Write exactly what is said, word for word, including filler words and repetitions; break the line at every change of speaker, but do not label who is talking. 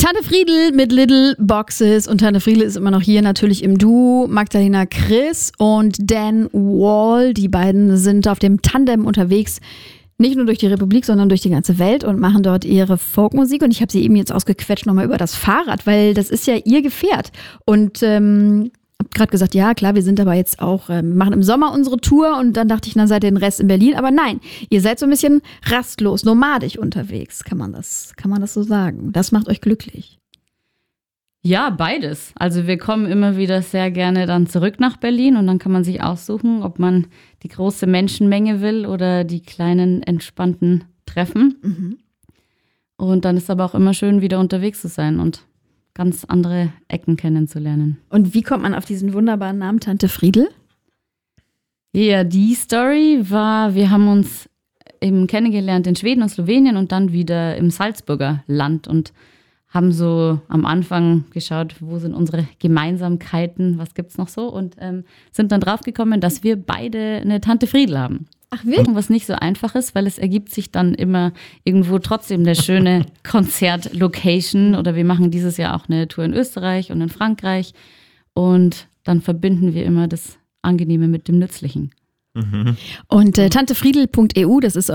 Tante Friedl mit Little Boxes und Tante Friedl ist immer noch hier, natürlich im Duo. Magdalena Chris und Dan Wall, die beiden sind auf dem Tandem unterwegs, nicht nur durch die Republik, sondern durch die ganze Welt und machen dort ihre Folkmusik. Und ich habe sie eben jetzt ausgequetscht nochmal über das Fahrrad, weil das ist ja ihr Gefährt. Und ähm, habe gerade gesagt, ja klar, wir sind aber jetzt auch, ähm, machen im Sommer unsere Tour und dann dachte ich, dann seid ihr den Rest in Berlin. Aber nein, ihr seid so ein bisschen rastlos, nomadisch unterwegs, kann man das, kann man das so sagen. Das macht euch glücklich.
Ja, beides. Also wir kommen immer wieder sehr gerne dann zurück nach Berlin und dann kann man sich aussuchen, ob man die große Menschenmenge will oder die kleinen, entspannten Treffen. Mhm. Und dann ist aber auch immer schön, wieder unterwegs zu sein und ganz andere Ecken kennenzulernen.
Und wie kommt man auf diesen wunderbaren Namen Tante Friedl?
Ja, die Story war, wir haben uns eben kennengelernt in Schweden und Slowenien und dann wieder im Salzburger Land und haben so am Anfang geschaut, wo sind unsere Gemeinsamkeiten, was gibt's noch so und ähm, sind dann draufgekommen, dass wir beide eine Tante Friedl haben.
Ach wirklich?
Was nicht so einfach ist, weil es ergibt sich dann immer irgendwo trotzdem eine schöne Konzertlocation oder wir machen dieses Jahr auch eine Tour in Österreich und in Frankreich und dann verbinden wir immer das Angenehme mit dem Nützlichen.
Mhm. Und äh, tantefriedl punkt e u, das ist